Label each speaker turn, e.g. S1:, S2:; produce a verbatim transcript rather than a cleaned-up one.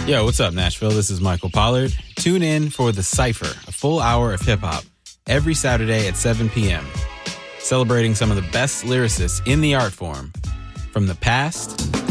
S1: Yo, what's up, Nashville? This is Michael Pollard. Tune in for The Cypher, a full hour of hip-hop, every Saturday at seven p.m., celebrating some of the best lyricists in the art form from the past